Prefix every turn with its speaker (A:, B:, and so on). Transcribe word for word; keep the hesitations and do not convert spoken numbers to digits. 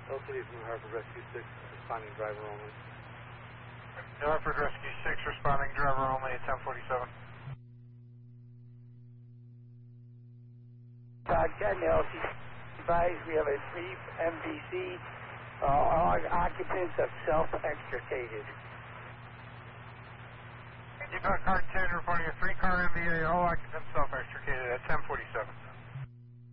A: L City from Hartford Rescue six, responding driver only.
B: Hartford Rescue six, responding driver only at ten forty-seven.
C: Todd Ken, L C advised we have a brief M V C. Uh, all occupants have self-extricated.
B: You got car ten reporting a three-car M V A, all occupants self-extricated at ten forty-seven.